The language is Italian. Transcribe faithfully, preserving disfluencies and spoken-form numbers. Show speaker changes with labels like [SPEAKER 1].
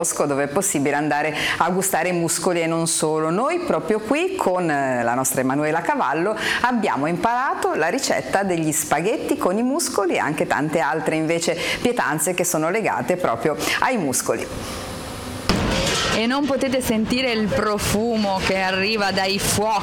[SPEAKER 1] dove è possibile andare a gustare i muscoli e non solo. Noi proprio qui con la nostra Emanuela Cavallo abbiamo imparato la ricetta degli spaghetti con i muscoli e anche tante altre invece pietanze che sono legate proprio ai muscoli.
[SPEAKER 2] E non potete sentire il profumo che arriva dai fuochi